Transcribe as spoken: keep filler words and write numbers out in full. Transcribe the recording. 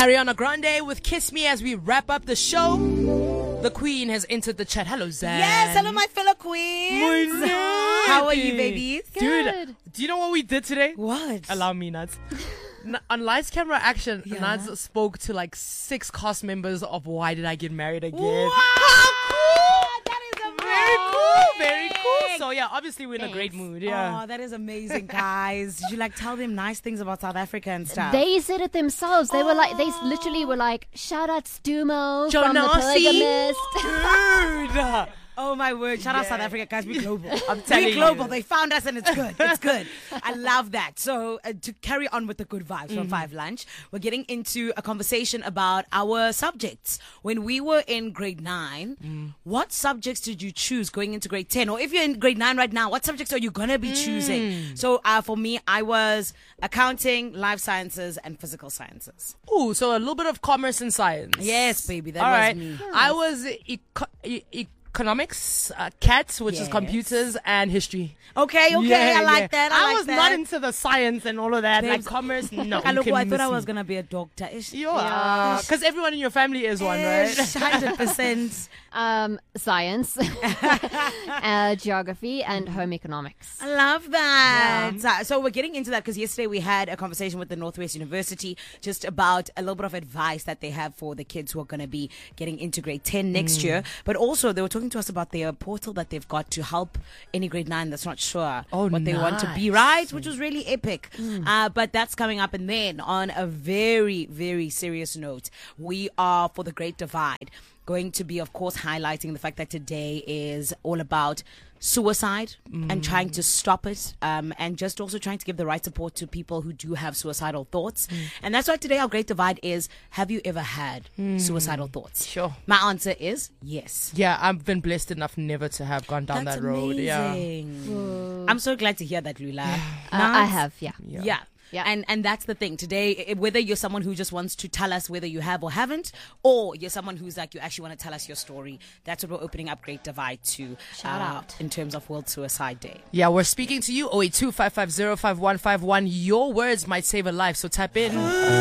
Ariana Grande with Kiss Me as we wrap up the show. The Queen has entered the chat. Hello, Zan. Yes, hello, my fellow queens. How are you, babies? Dude, do you know what we did today? What? Allow me, Nuts. N- on Lights, Camera, Action, Yeah. Nuts spoke to like six cast members of Why Did I Get Married Again? Wow. How cool! That is amazing. Very cool, very cool. So yeah, obviously we're in a great mood. Yeah. Oh, that is amazing, guys. Did you like tell them nice things about South Africa and stuff? They said it themselves. They were like, they literally were like, shout out Stumo from the Jonasi. Polygamist. Dude. Oh my word! Shout out South Africa, guys. We global. I'm telling we global. you. They found us, and it's good. It's good. I love that. So uh, to carry on with the good vibes Mm-hmm. from Five Lunch, we're getting into a conversation about our subjects. When we were in grade nine, Mm. what subjects did you choose going into grade ten? Or if you're in grade nine right now, what subjects are you gonna be Mm. choosing? So uh, for me, I was accounting, life sciences, and physical sciences. Ooh, so a little bit of commerce and science. Yes, baby, that All was right. me. I was eco- e- economics, uh, cats, which is Yes. computers, and history. Okay, okay, Yeah, I like yeah. that. I, like was that. not into the science and all of that, Babes, like commerce. No, you Look, can I thought miss I me. was gonna be a doctor. Ish. You are, because everyone in your family is one, right? Hundred percent. um, science, uh, geography, and home economics. I love that. Uh, So we're getting into that because yesterday we had a conversation with the Northwest University just about a little bit of advice that they have for the kids who are going to be getting into grade ten next Mm. year. But also they were talking to us about their portal that they've got to help any grade nine that's not sure Oh, what they want to be, nice. right? Which was really epic. Uh, but that's coming up. And then on a very, very serious note, we are for the Great Divide going to be, of course, highlighting the fact that today is all about suicide and trying to stop it, um, and just also trying to give the right support to people who do have suicidal thoughts. And that's why today our Great Divide is, have you ever had suicidal thoughts? Sure. My answer is yes. Yeah, I've been blessed enough never to have gone down That's that road. Yeah. amazing. I'm so glad to hear that, Lula. Uh, I have, yeah. Yeah. Yeah. Yeah. And and that's the thing today, i- whether you're someone who just wants to tell us whether you have or haven't, or you're someone who's like, you actually want to tell us your story, that's what we're opening up Great Divide to, Shout uh, out. in terms of World Suicide Day. Yeah, we're speaking to you. oh eight two, five five zero, five one five one. Your words might save a life, so tap in.